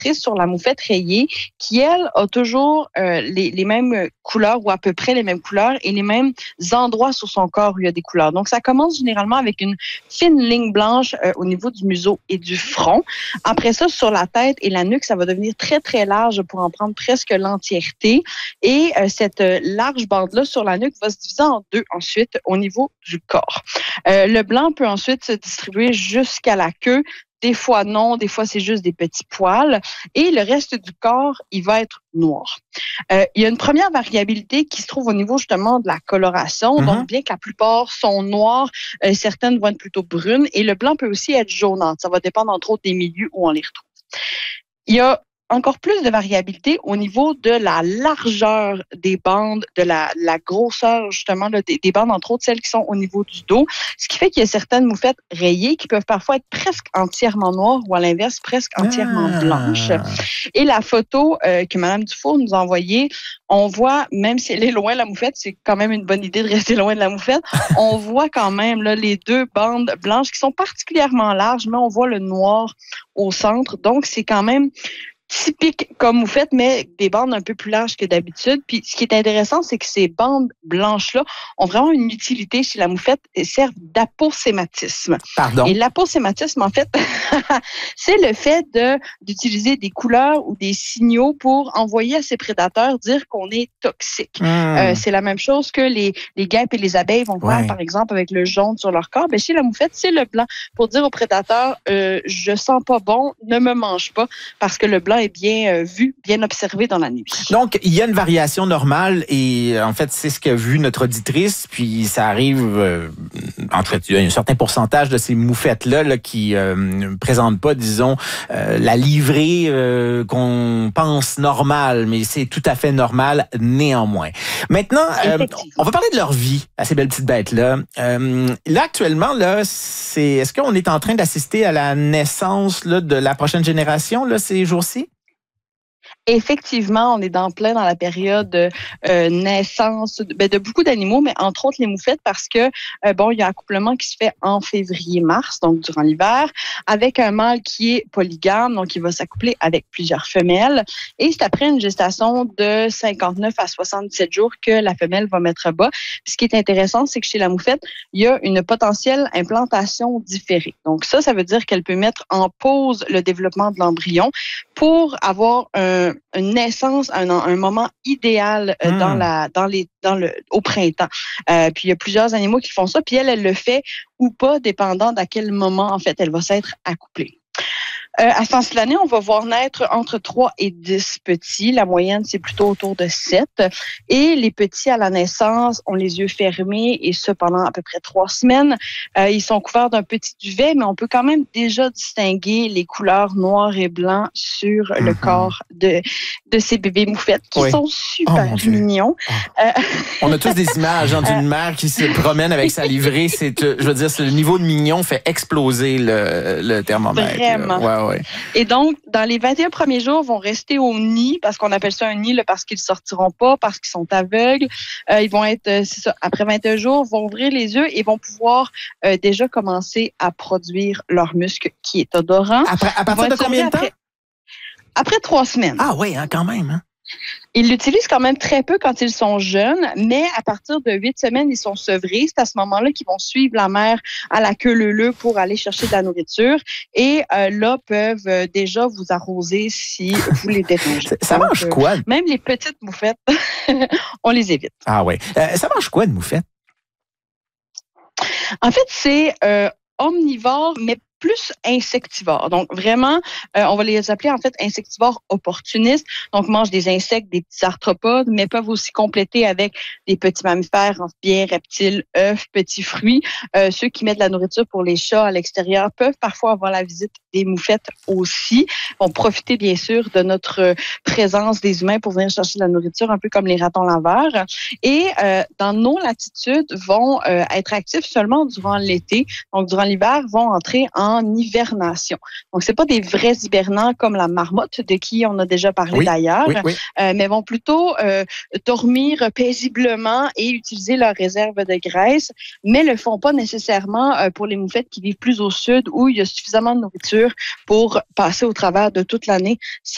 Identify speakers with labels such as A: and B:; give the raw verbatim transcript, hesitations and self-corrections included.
A: sur la moufette rayée qui, elle, a toujours euh, les, les mêmes couleurs ou à peu près les mêmes couleurs et les mêmes endroits sur son corps où il y a des couleurs. Donc, ça commence généralement avec une fine ligne blanche euh, au niveau du museau et du front. Après ça, sur la tête et la nuque, ça va devenir très, très large pour en prendre presque l'entièreté. Et euh, cette euh, large bande-là sur la nuque va se diviser en deux ensuite au niveau du corps. Euh, le blanc peut ensuite se distribuer jusqu'à la queue. Des fois non, des fois c'est juste des petits poils. Et le reste du corps, il va être noir. Euh, il y a une première variabilité qui se trouve au niveau justement de la coloration. Mm-hmm. Donc, bien que la plupart sont noirs, euh, certaines vont être plutôt brunes. Et le blanc peut aussi être jaunâtre. Ça va dépendre entre autres des milieux où on les retrouve. Il y a encore plus de variabilité au niveau de la largeur des bandes, de la, la grosseur justement là, des, des bandes, entre autres celles qui sont au niveau du dos, ce qui fait qu'il y a certaines moufettes rayées qui peuvent parfois être presque entièrement noires ou à l'inverse presque entièrement ah. blanches. Et la photo euh, que Mme Dufour nous a envoyée, on voit, même si elle est loin de la moufette, c'est quand même une bonne idée de rester loin de la moufette, on voit quand même là, les deux bandes blanches qui sont particulièrement larges, mais on voit le noir au centre. Donc, c'est quand même typique comme moufette, mais des bandes un peu plus larges que d'habitude. Puis ce qui est intéressant, c'est que ces bandes blanches-là ont vraiment une utilité chez la moufette et servent d'aposématisme.
B: Pardon?
A: Et l'aposématisme, en fait, c'est le fait de d'utiliser des couleurs ou des signaux pour envoyer à ses prédateurs dire qu'on est toxique. Mmh. Euh, c'est la même chose que les, les guêpes et les abeilles vont faire, ouais. par exemple, avec le jaune sur leur corps. Ben, chez la moufette, c'est le blanc pour dire aux prédateurs euh, « je sens pas bon, ne me mange pas » parce que le blanc est bien euh, vu, bien observé dans la nuit.
B: Donc, il y a une variation normale et en fait, c'est ce qu'a vu notre auditrice, puis ça arrive euh, entre il y a un certain pourcentage de ces moufettes-là là, qui euh, ne présentent pas, disons, euh, la livrée euh, qu'on pense normale, mais c'est tout à fait normal néanmoins. Maintenant, euh, on va parler de leur vie à ces belles petites bêtes-là. Euh, là, actuellement, là, c'est est-ce qu'on est en train d'assister à la naissance là, de la prochaine génération là, ces jours-ci?
A: Effectivement, on est dans plein dans la période de euh, naissance de, ben, de beaucoup d'animaux, mais entre autres les moufettes parce que euh, bon, il y a un accouplement qui se fait en février-mars, donc durant l'hiver, avec un mâle qui est polygame, donc il va s'accoupler avec plusieurs femelles. Et c'est après une gestation de cinquante-neuf à soixante-dix-sept jours que la femelle va mettre bas. Puis ce qui est intéressant, c'est que chez la moufette, il y a une potentielle implantation différée. Donc ça, ça veut dire qu'elle peut mettre en pause le développement de l'embryon pour avoir un une naissance, un, un moment idéal euh, mmh. dans la, dans les, dans le, au printemps. Euh, puis il y a plusieurs animaux qui font ça, puis elle, elle le fait ou pas, dépendant d'à quel moment en fait elle va s'être accouplée. Euh, à ce temps-ci de l'année, on va voir naître entre trois et dix petits. La moyenne, c'est plutôt autour de sept. Et les petits, à la naissance, ont les yeux fermés et ce, pendant à peu près trois semaines. Euh, ils sont couverts d'un petit duvet, mais on peut quand même déjà distinguer les couleurs noires et blancs sur mm-hmm. le corps de, de ces bébés moufettes qui oui. sont super oh, mignons.
B: Oh. Euh, on a tous des images hein, d'une mère qui se promène avec sa livrée. C'est, je veux dire, le niveau de mignon fait exploser le, le thermomètre.
A: Vraiment.
B: Ouais, ouais.
A: Et donc, dans les vingt et un premiers jours, vont rester au nid, parce qu'on appelle ça un nid, là, parce qu'ils ne sortiront pas, parce qu'ils sont aveugles. Euh, ils vont être, c'est ça, après vingt et un jours, vont ouvrir les yeux et vont pouvoir euh, déjà commencer à produire leur muscle qui est odorant.
B: Après, à partir de combien de temps?
A: Après, après trois semaines.
B: Ah oui, hein, quand même, hein?
A: Ils l'utilisent quand même très peu quand ils sont jeunes, mais à partir de huit semaines, ils sont sevrés. C'est à ce moment-là qu'ils vont suivre la mère à la queue leu-leu pour aller chercher de la nourriture. Et euh, là, peuvent euh, déjà vous arroser si vous les dérangez.
B: Ça Donc, mange quoi?
A: Euh, même les petites moufettes, on les évite.
B: Ah oui. Euh, ça mange quoi, une moufette?
A: En fait, c'est euh, omnivore, mais plus insectivores. Donc, vraiment, euh, on va les appeler en fait insectivores opportunistes. Donc, mangent des insectes, des petits arthropodes, mais peuvent aussi compléter avec des petits mammifères, amphibiens, reptiles, œufs, petits fruits. Euh, ceux qui mettent de la nourriture pour les chats à l'extérieur peuvent parfois avoir la visite des moufettes aussi. Vont profiter, bien sûr, de notre présence des humains pour venir chercher de la nourriture, un peu comme les ratons laveurs. Et euh, dans nos latitudes, vont euh, être actifs seulement durant l'été. Donc, durant l'hiver, vont entrer en en hibernation. Donc, c'est pas des vrais hibernants comme la marmotte, de qui on a déjà parlé oui, d'ailleurs, oui, oui. Euh, mais vont plutôt euh, dormir paisiblement et utiliser leurs réserves de graisse, mais le font pas nécessairement euh, pour les moufettes qui vivent plus au sud où il y a suffisamment de nourriture pour passer au travers de toute l'année